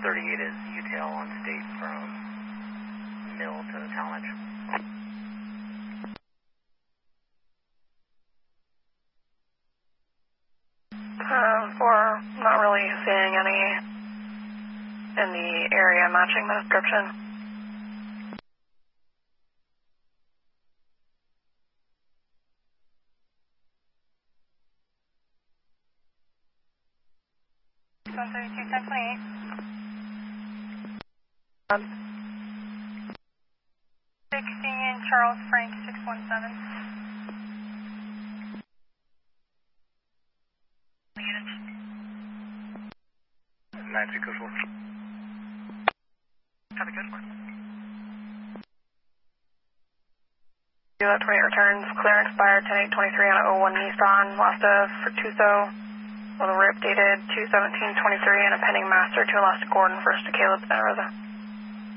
38 is UTAL on state from Mill to Talmadge. We're not really seeing any in the area matching the description. Charles Frank 617. Nancy Cushel. Have a good one. 20 returns, clear and expired 10-8-23 on 01 Nissan, Lasta for Tuso, with a rip dated 2-17-23 and a pending master to Elastic Gordon, first to Caleb, Santa Rosa.